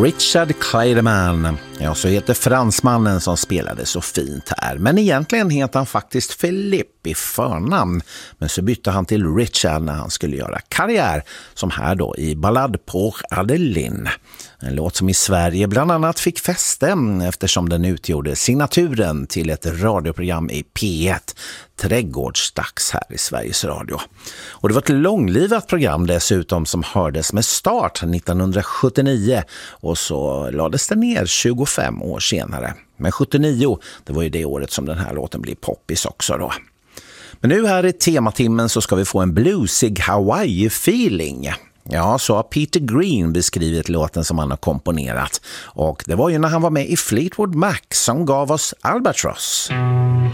Richard Clayderman, ja, så heter fransmannen som spelade så fint här. Men egentligen heter han faktiskt Philippe i förnamn. Men så bytte han till Richard när han skulle göra karriär, som här då i Ballade pour Adeline. En låt som i Sverige bland annat fick fäste eftersom den utgjorde signaturen till ett radioprogram i P1, Trädgårdsdags här i Sveriges Radio. Och det var ett långlivat program dessutom som hördes med start 1979 och så lades det ner 25 år senare. Men 79, det var ju det året som den här låten blev poppis också då. Men nu här i tematimmen så ska vi få en bluesig Hawaii-feeling. Ja, så har Peter Green beskrivit låten som han har komponerat. Och det var ju när han var med i Fleetwood Mac som gav oss Albatross.